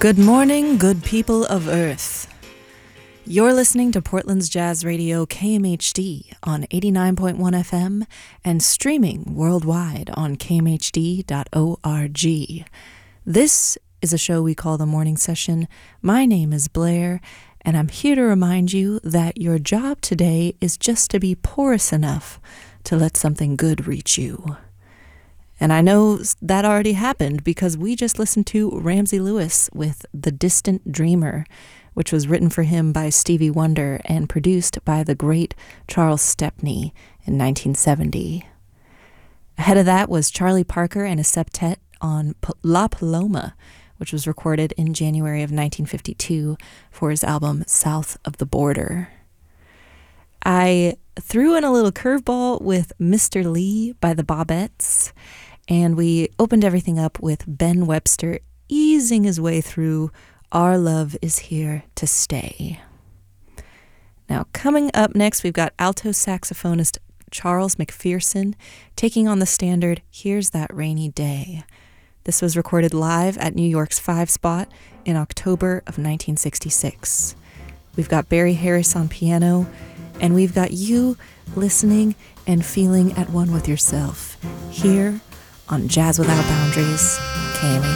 Good morning, good people of Earth. You're listening to Portland's Jazz Radio KMHD on 89.1 FM and streaming worldwide on kmhd.org. This is a show we call The Morning Session. My name is Blair, and I'm here to remind you that your job today is just to be porous enough to let something good reach you. And I know that already happened because we just listened to Ramsey Lewis with The Distant Dreamer, which was written for him by Stevie Wonder and produced by the great Charles Stepney in 1970. Ahead of that was Charlie Parker and a septet on La Paloma, which was recorded in January of 1952 for his album South of the Border. I threw in a little curveball with Mr. Lee by the Bobettes, and we opened everything up with Ben Webster easing his way through Our Love Is Here to Stay. Now, coming up next, we've got alto saxophonist Charles McPherson taking on the standard Here's That Rainy Day. This was recorded live at New York's Five Spot in October of 1966. We've got Barry Harris on piano, and we've got you listening and feeling at one with yourself here on Jazz Without Boundaries, KMHD.